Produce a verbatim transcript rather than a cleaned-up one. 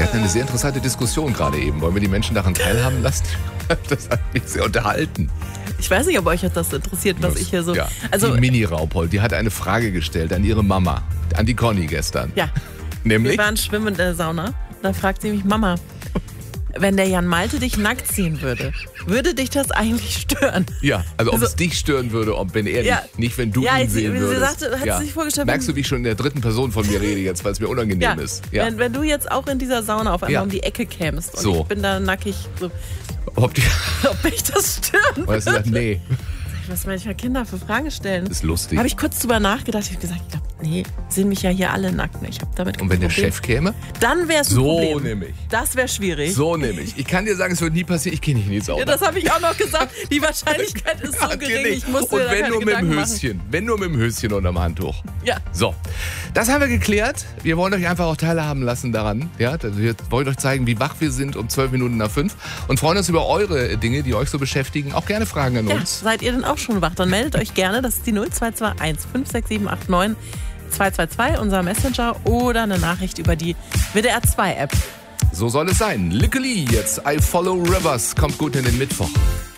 hatten eine sehr interessante Diskussion gerade eben. Wollen wir die Menschen daran teilhaben lassen? Das hat mich sehr unterhalten. Ich weiß nicht, ob euch das interessiert, was Das, ich hier so... Ja. Also, die Mini-Raupold, die hat eine Frage gestellt an ihre Mama, an die Conny gestern. ja, Nämlich? wir waren schwimmen in der Sauna. Da fragt sie mich, Mama, wenn der Jan Malte dich nackt ziehen würde, würde dich das eigentlich stören? Ja, also ob Also- es dich stören würde, ob wenn er Ja. dich, nicht wenn du Ja, ihn sie- sehen sie würdest. sagte- hat sie sich vorgestellt, Merkst wenn- du, wie ich schon in der dritten Person von mir rede jetzt, weil es mir unangenehm Ja, ist? Ja. Wenn, wenn du jetzt auch in dieser Sauna auf einmal Ja. um die Ecke kämst und So. ich bin da nackig, so, Ob die, ob mich das stören weißt du, würde? sagt, nee, Was manchmal Kinder für Fragen stellen. ist lustig. Habe ich kurz drüber nachgedacht. Ich habe gesagt, ich glaube, nee, sehen mich ja hier alle nackt. Ich habe damit kein Und wenn der Problem. Chef käme? Dann wäre es ein So Problem. nämlich. Das wäre schwierig. So nämlich. Ich kann dir sagen, es wird nie passieren, ich gehe nicht in die Sauna. Ja, das habe ich auch noch gesagt. Die Wahrscheinlichkeit ist so Garantiert gering. nicht. Ich muss Und mir da wenn keine nur mit dem Gedanken machen. Höschen. Wenn nur mit dem Höschen unterm Handtuch. Ja. So, das haben wir geklärt. Wir wollen euch einfach auch teilhaben lassen daran. Ja, wir wollen euch zeigen, wie wach wir sind um zwölf Minuten nach fünf und freuen uns über eure Dinge, die euch so beschäftigen. Auch gerne Fragen an Ja, uns. seid ihr denn auch schon wach? Dann meldet euch gerne. Das ist die null zwei zwei eins fünf sechs sieben acht neun zwei zwei zwei, unser Messenger, oder eine Nachricht über die W D R zwei App. So soll es sein. Lickeli jetzt. I Follow Rivers. Kommt gut in den Mittwoch.